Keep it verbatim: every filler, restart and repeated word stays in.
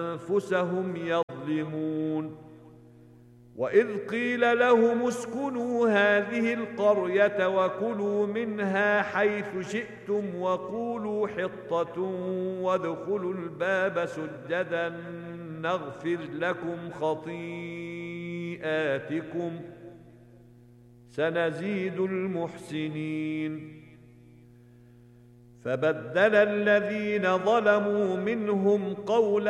أنفسهم يظلمون. وإذ قيل لهم اسكنوا هذه القرية وكلوا منها حيث شئتم وقولوا حطة وادخلوا الباب سجدا نغفر لكم خطيئاتكم سنزيد المحسنين. فبدل الذين ظلموا منهم قولا